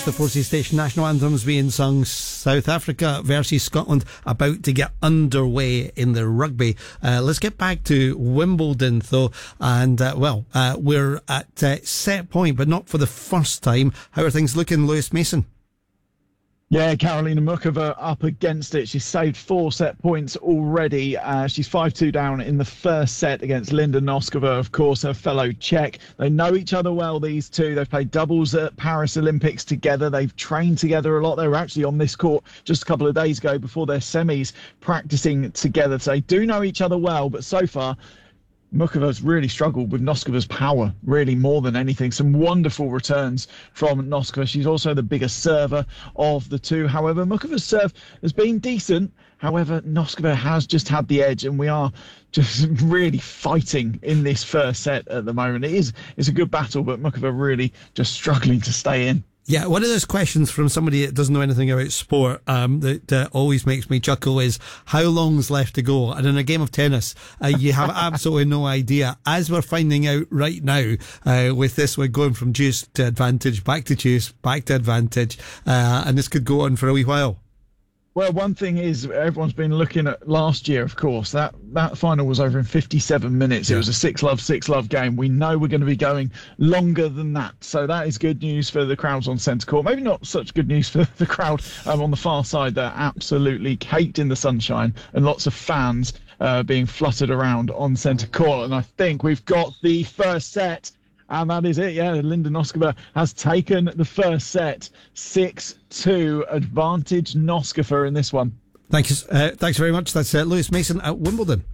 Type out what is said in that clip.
The 4C Station national anthems being sung. South Africa versus Scotland about to get underway in the rugby. Let's get back to Wimbledon though, and we're at set point, but not for the first time. How are things looking, Lewis Mason? Yeah, Karolina Muchova up against it. She's saved 4 set points already. She's 5-2 down in the first set against Linda Noskova, of course, her fellow Czech. They know each other well, these two. They've played doubles at Paris Olympics together. They've trained together a lot. They were actually on this court just a couple of days ago before their semis, practicing together. So they do know each other well, but so far Muchova's really struggled with Noskova's power, really more than anything. Some wonderful returns from Noskova. She's also the biggest server of the two. However, Muchova's serve has been decent. However, Noskova has just had the edge, and we are just really fighting in this first set at the moment. It's a good battle, but Muchova really just struggling to stay in. Yeah, one of those questions from somebody that doesn't know anything about sport that always makes me chuckle is how long's left to go? And in a game of tennis, you have absolutely no idea. As we're finding out right now, with this one going from deuce to advantage, back to deuce, back to advantage, and this could go on for a wee while. Well, one thing is, everyone's been looking at last year, of course. That final was over in 57 minutes. Yeah. It was a 6-love game. We know we're going to be going longer than that. So that is good news for the crowds on centre court. Maybe not such good news for the crowd on the far side. They're absolutely caked in the sunshine and lots of fans being fluttered around on centre court. And I think we've got the first set. And that is it, yeah. Linda Noskova has taken the first set. 6-2 advantage Noskova in this one. Thanks very much. That's Lewis Mason at Wimbledon.